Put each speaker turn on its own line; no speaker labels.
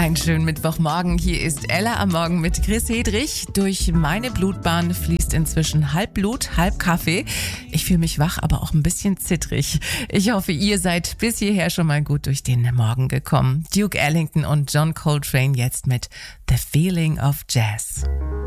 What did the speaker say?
Einen schönen Mittwochmorgen. Hier ist Ella am Morgen mit Chris Hedrich. Durch meine Blutbahn fließt inzwischen halb Blut, halb Kaffee. Ich fühle mich wach, aber auch ein bisschen zittrig. Ich hoffe, ihr seid bis hierher schon mal gut durch den Morgen gekommen. Duke Ellington und John Coltrane jetzt mit The Feeling of Jazz.